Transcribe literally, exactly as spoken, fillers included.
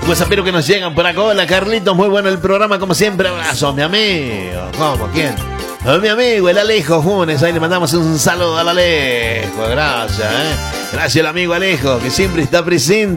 Pues espero que nos llegan por acá. Hola, Carlitos, muy bueno el programa, como siempre. Abrazo, mi amigo. ¿Cómo? ¿Quién? A mi amigo, el Alejo Funes. Ahí le mandamos un saludo al Alejo. Gracias, ¿eh? Gracias al amigo Alejo, que siempre está presente.